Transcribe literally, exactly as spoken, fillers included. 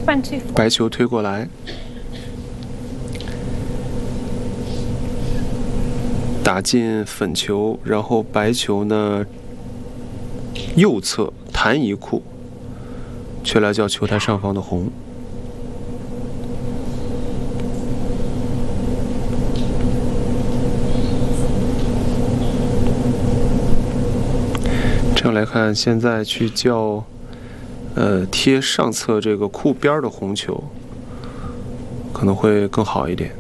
半气服， 白球推过来，打进粉球，然后白球呢右侧弹一库，却来叫球台上方的红。这样来看，现在去叫。 呃，贴上侧这个库边的红球可能会更好一点。